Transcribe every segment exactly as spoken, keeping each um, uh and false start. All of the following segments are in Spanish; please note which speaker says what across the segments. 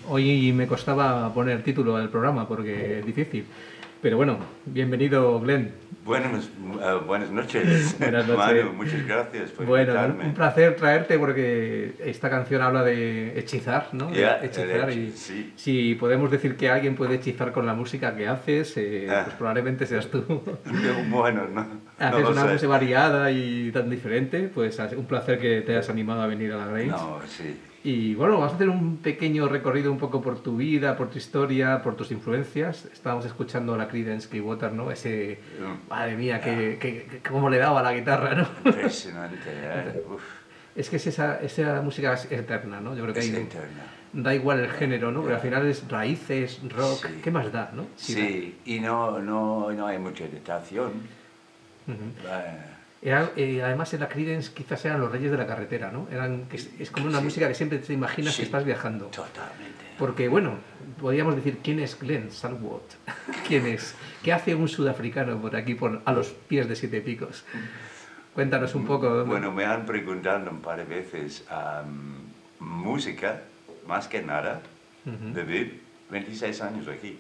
Speaker 1: Hoy me costaba poner título al programa porque es difícil. Pero bueno, bienvenido, Glenn.
Speaker 2: Buenas, uh, buenas noches,
Speaker 1: Buenas noches.
Speaker 2: Manu, muchas gracias por
Speaker 1: Bueno,
Speaker 2: invitarme.
Speaker 1: un placer traerte porque esta canción habla de hechizar, ¿no? De
Speaker 2: Yeah,
Speaker 1: hechizar
Speaker 2: el
Speaker 1: y
Speaker 2: hechi- sí.
Speaker 1: si podemos decir que alguien puede hechizar con la música que haces, eh,
Speaker 2: Ah.
Speaker 1: pues probablemente seas tú.
Speaker 2: Bueno, no, no
Speaker 1: Haces
Speaker 2: lo
Speaker 1: una
Speaker 2: sé.
Speaker 1: música variada y tan diferente, pues un placer que te hayas animado a venir a la Grange.
Speaker 2: No, sí.
Speaker 1: Y bueno, vamos a hacer un pequeño recorrido un poco por tu vida, por tu historia, por tus influencias. Estábamos escuchando a la Creedence Clearwater, ¿no? Ese, madre mía, que, que, que cómo le daba a la guitarra, ¿no?
Speaker 2: Impresionante, ¿eh? Uf,
Speaker 1: Es que es esa, esa música es eterna, ¿no? Yo creo que
Speaker 2: es
Speaker 1: hay,
Speaker 2: eterna.
Speaker 1: da igual el género, ¿no? Porque al
Speaker 2: Ya.
Speaker 1: final es raíces, rock,
Speaker 2: Sí.
Speaker 1: ¿qué más da, no?
Speaker 2: Sí, y no, no, no hay mucha editación.
Speaker 1: da. Ujú.
Speaker 2: Eh,
Speaker 1: Era, eh, además en la Creedence quizás eran los reyes de la carretera, ¿no? Eran, que es, es como una
Speaker 2: Sí.
Speaker 1: música que siempre te imaginas
Speaker 2: Sí.
Speaker 1: que estás viajando.
Speaker 2: Totalmente.
Speaker 1: Porque, bueno, podríamos decir, ¿quién es Glenn Salwat? ¿Quién es? ¿Qué hace un sudafricano por aquí, por, a los pies de Siete Picos? Cuéntanos un poco. ¿no?
Speaker 2: Bueno, me han preguntado un par de veces um, música, más que nada,
Speaker 1: Ujú.
Speaker 2: vivir veintiséis años aquí.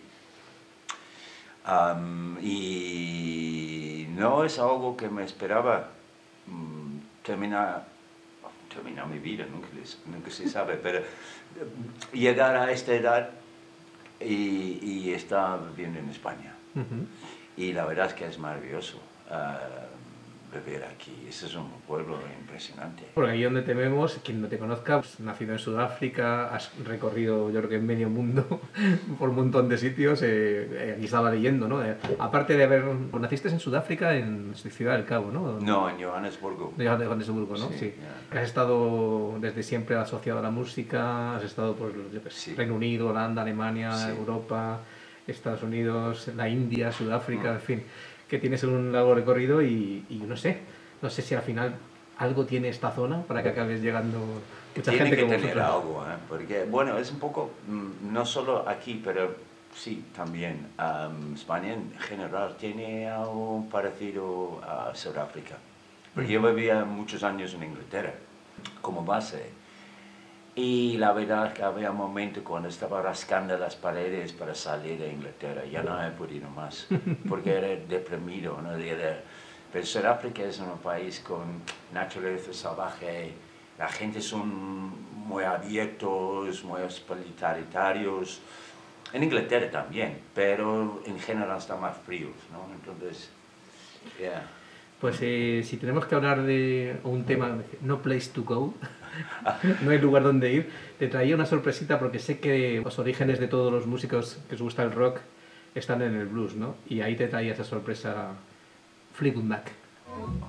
Speaker 2: Um, y no es algo que me esperaba um, terminar, terminar mi vida, nunca, les- nunca se sabe, pero eh, llegar a esta edad y, y estar viviendo en España.
Speaker 1: Ujú.
Speaker 2: Y la verdad es que es maravilloso uh, vivir aquí. Ese es un pueblo impresionante.
Speaker 1: Porque ahí donde te vemos, quien no te conozca, pues, nacido en Sudáfrica, has recorrido yo creo que en medio mundo por un montón de sitios, eh, eh, aquí estaba leyendo, ¿no? Eh, aparte de haber... pues, naciste en Sudáfrica, en Ciudad del Cabo, ¿no?
Speaker 2: No, en Johannesburgo.
Speaker 1: De Johannesburgo, ¿no?
Speaker 2: Sí,
Speaker 1: Sí.
Speaker 2: ya.
Speaker 1: Has estado desde siempre asociado a la música, has estado por yo qué sé,
Speaker 2: Sí.
Speaker 1: Reino Unido, Holanda, Alemania,
Speaker 2: Sí.
Speaker 1: Europa, Estados Unidos, la India, Sudáfrica,
Speaker 2: Mm.
Speaker 1: en fin, que tienes un largo recorrido y, y no sé, no sé si al final algo tiene esta zona para que acabes llegando mucha
Speaker 2: Tiene
Speaker 1: gente
Speaker 2: que
Speaker 1: como
Speaker 2: tener
Speaker 1: vosotros.
Speaker 2: algo, ¿eh? Porque, bueno, es un poco, mm, no solo aquí, pero sí, también. Um, España en general tiene algo parecido a Sudáfrica. Porque yo vivía muchos años en Inglaterra como base. Y la verdad es que había un momento cuando estaba rascando las paredes para salir de Inglaterra. Ya no he podido más, porque era deprimido, ¿no? De- de- Pero Sudáfrica es un país con naturaleza salvaje. La gente son muy abiertos, muy hospitalarios. En Inglaterra también, pero en general están más fríos, ¿no? Entonces, yeah.
Speaker 1: Pues eh, si tenemos que hablar de un tema, no place to go, no hay lugar donde ir, te traía una sorpresita porque sé que los orígenes de todos los músicos que os gusta el rock están en el blues, ¿no? Y ahí te traía esa sorpresa Fleetwood Mac.